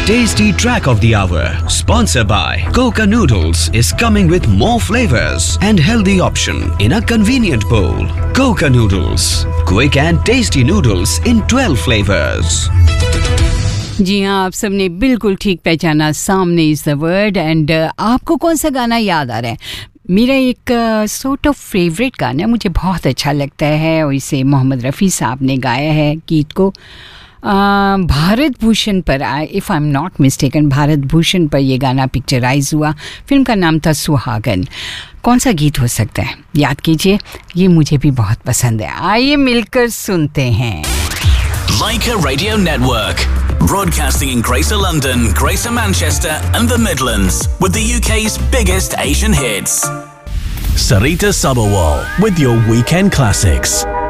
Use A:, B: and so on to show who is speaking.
A: Tasty track of the hour, sponsored by Coca Noodles, is coming with more flavors and healthy option in a convenient bowl. Coca Noodles, quick and tasty noodles in 12 flavors.
B: जी हाँ, आप सबने बिल्कुल ठीक पहचाना. सामने is the word. And आपको कौन सा गाना याद आ रहा है? मेरा एक सॉर्ट ऑफ फेवरेट गाना, मुझे बहुत अच्छा लगता है और इसे मोहम्मद रफ़ी साहब ने गाया है गीत को. भारत भूषण पर, if I am not mistaken, Bharat Bhushan पर ये गाना पिक्चराइज हुआ. फिल्म का नाम था सुहागन. कौन सा गीत हो सकता है? याद कीजिए, ये मुझे भी बहुत पसंद है. आइए मिलकर सुनते हैं.
C: Leica Radio Network, broadcasting in Greater London, Greater Manchester and the Midlands with the UK's biggest Asian hits. Sarita Sabharwal with your weekend classics.